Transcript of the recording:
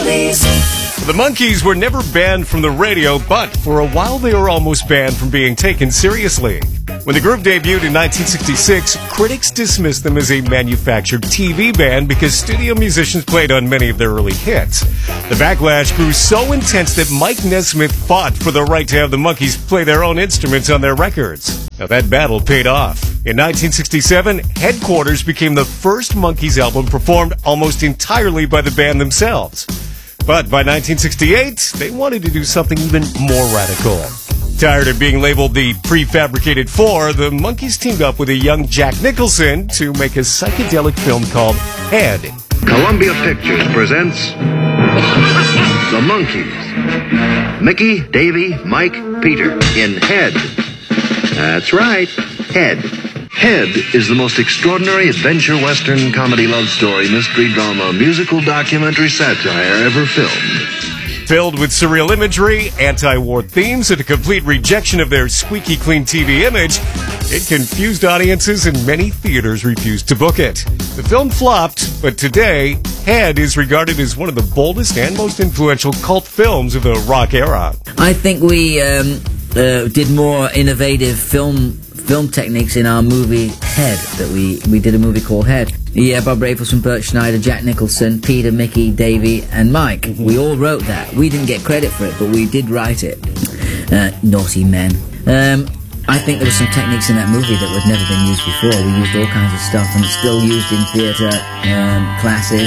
Monkees. The Monkees were never banned from the radio, but for a while they were almost banned from being taken seriously. When the group debuted in 1966, critics dismissed them as a manufactured TV band because studio musicians played on many of their early hits. The backlash grew so intense that Mike Nesmith fought for the right to have the Monkees play their own instruments on their records. Now that battle paid off. In 1967, Headquarters became the first Monkees album performed almost entirely by the band themselves. But by 1968, they wanted to do something even more radical. Tired of being labeled the prefabricated four, the Monkees teamed up with a young Jack Nicholson to make a psychedelic film called Head. Columbia Pictures presents The Monkees. Mickey, Davy, Mike, Peter in Head. That's right, Head. Head is the most extraordinary adventure western comedy love story, mystery drama, musical documentary satire ever filmed. Filled with surreal imagery, anti-war themes, and a complete rejection of their squeaky clean TV image, it confused audiences and many theaters refused to book it. The film flopped, but today, Head is regarded as one of the boldest and most influential cult films of the rock era. I think we did more innovative film techniques in our movie Head. That we did a movie called Head. Yeah, Bob Rafelson, Bert Schneider, Jack Nicholson, Peter, Mickey, Davy, and Mike. We all wrote that. We didn't get credit for it, but we did write it. Naughty men. I think there were some techniques in that movie that had never been used before. We used all kinds of stuff, and it's still used in theatre classes.